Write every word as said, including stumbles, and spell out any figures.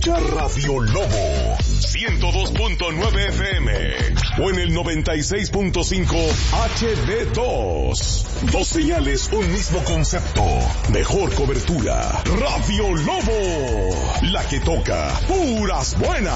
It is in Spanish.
escucha Radio Lobo ciento dos punto nueve F M o en el noventa y seis punto cinco H D dos. Dos señales, un mismo concepto. Mejor cobertura. Radio Lobo, la que toca puras buenas.